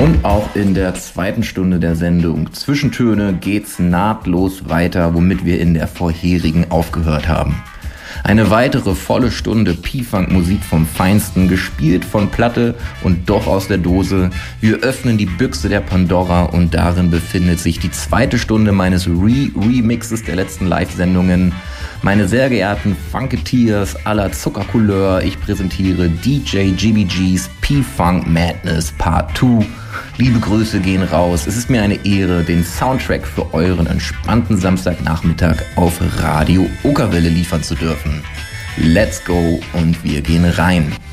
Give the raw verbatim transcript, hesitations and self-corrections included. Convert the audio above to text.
Und auch in der zweiten Stunde der Sendung Zwischentöne geht's nahtlos weiter, womit wir in der vorherigen aufgehört haben. Eine weitere volle Stunde P-Funk-Musik vom Feinsten, gespielt von Platte und doch aus der Dose. Wir öffnen die Büchse der Pandora und darin befindet sich die zweite Stunde meines Re-Remixes der letzten Live-Sendungen. Meine sehr geehrten Funketeers à la Zuckercouleur, ich präsentiere D J G B G's P-Funk Madness Part zwei. Liebe Grüße gehen raus. Es ist mir eine Ehre, den Soundtrack für euren entspannten Samstagnachmittag auf Radio Okerwelle liefern zu dürfen. Let's go und wir gehen rein.